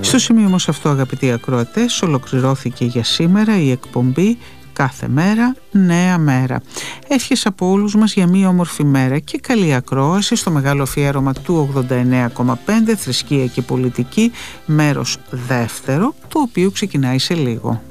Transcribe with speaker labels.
Speaker 1: Στο σημείο όμως αυτό, αγαπητοί ακροατές, ολοκληρώθηκε για σήμερα η εκπομπή «Κάθε μέρα νέα μέρα». Εύχες από όλους μας για μία όμορφη μέρα και καλή ακρόαση στο μεγάλο αφιέρωμα του 89,5 θρησκεία και πολιτική, μέρος δεύτερο, το οποίο ξεκινάει σε λίγο.